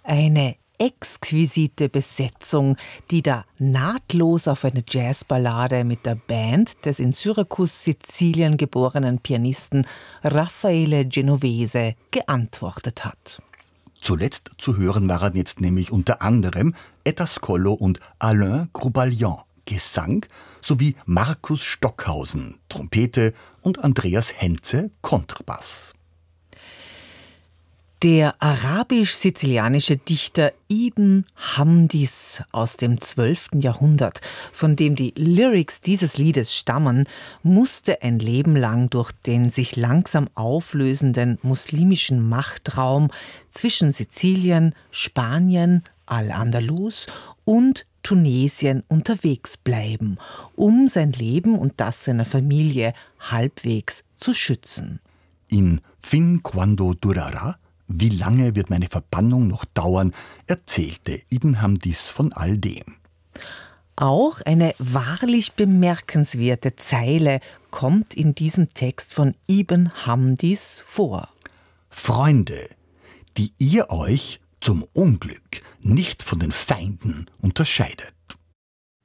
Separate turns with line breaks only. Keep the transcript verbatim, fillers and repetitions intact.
Eine exquisite Besetzung, die da nahtlos auf eine Jazzballade mit der Band des in Syrakus, Sizilien geborenen Pianisten Raffaele Genovese geantwortet hat.
Zuletzt zu hören waren jetzt nämlich unter anderem Etta Scollo und Alain Groubalian, Gesang, sowie Markus Stockhausen, Trompete und Andreas Henze, Kontrabass.
Der arabisch-sizilianische Dichter Ibn Hamdis aus dem zwölften Jahrhundert, von dem die Lyrics dieses Liedes stammen, musste ein Leben lang durch den sich langsam auflösenden muslimischen Machtraum zwischen Sizilien, Spanien, Al-Andalus und Tunesien unterwegs bleiben, um sein Leben und das seiner Familie halbwegs zu schützen.
In Fin quando durará? Wie lange wird meine Verbannung noch dauern, erzählte Ibn Hamdis von all dem.
Auch eine wahrlich bemerkenswerte Zeile kommt in diesem Text von Ibn Hamdis vor.
Freunde, die ihr euch zum Unglück nicht von den Feinden unterscheidet.